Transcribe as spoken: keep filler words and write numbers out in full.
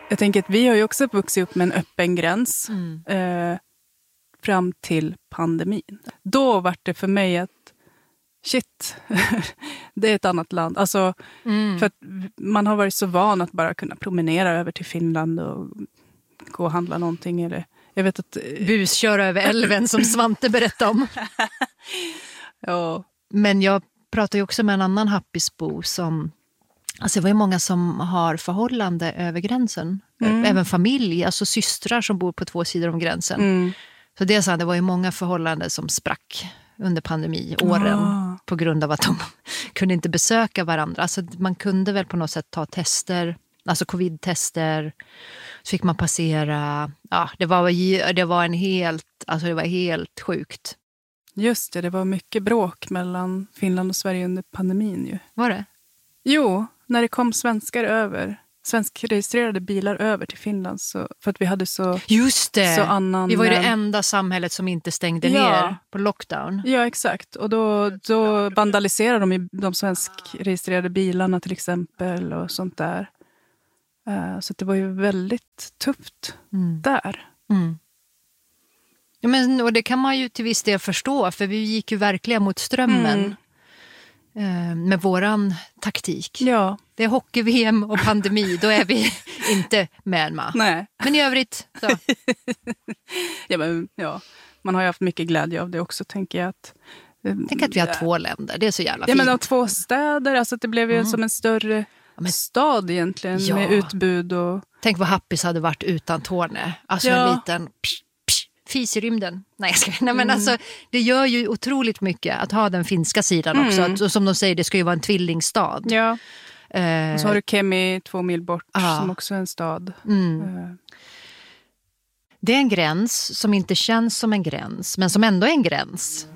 jag tänker att vi har ju också vuxit upp med en öppen gräns Mm. eh, fram till pandemin. Då var det för mig att shit, det är ett annat land. Alltså, Mm. för att man har varit så van att bara kunna promenera över till Finland och gå och handla någonting. Eller, jag vet att... Busköra över älven som Svante berättade om. Ja. Men jag pratar ju också med en annan happisbo som... Alltså det var ju många som har förhållande över gränsen. Mm. Även familj, alltså systrar som bor på två sidor om gränsen. Mm. Så det är så, det var ju många förhållanden som sprack under pandemiåren Ah. på grund av att de kunde inte besöka varandra. Alltså man kunde väl på något sätt ta tester, alltså covid-tester, så fick man passera. Ja, det var det var en helt, alltså det var helt sjukt. Just det, det var mycket bråk mellan Finland och Sverige under pandemin ju. Var det? Jo, när det kom svenskar över, svenskregistrerade bilar över till Finland, så, för att vi hade så... Just det! Så annan, vi var ju det enda samhället som inte stängde Ja. ner på lockdown. Ja, exakt. Och då, då vandaliserade de ju de svenskregistrerade bilarna till exempel och sånt där. Uh, så det var ju väldigt tufft Mm. där. Mm. Ja, men, och det kan man ju till viss del förstå, för vi gick ju verkligen mot strömmen Mm. eh, med våran taktik. Ja, Det är hockey-V M och pandemi, då är vi inte med. Ma. nej. Men i övrigt så. Ja, men, ja. Man har ju haft mycket glädje av det också, tänker jag. Att, Tänk att vi har två länder, det är så jävla ja, fint. men av två städer, alltså det blev ju Mm. som en större Ja, men- stad egentligen, Ja. med utbud och... Tänk vad Happis hade varit utan Torne. Alltså Ja. en liten psh, psh, fis i rymden. Nej, jag ska, nej men Mm. alltså, det gör ju otroligt mycket att ha den finska sidan Mm. också. Att, och som de säger, det ska ju vara en tvillingstad. Ja, Eh, och så har du Kemi två mil bort, Ja. som också är en stad. mm. Eh, Det är en gräns som inte känns som en gräns, men som ändå är en gräns.